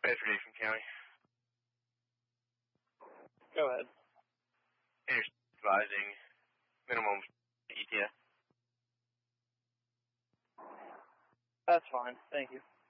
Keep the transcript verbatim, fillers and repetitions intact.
Bedford Eastern County. Go ahead. And you're advising minimum E T S. That's fine. Thank you.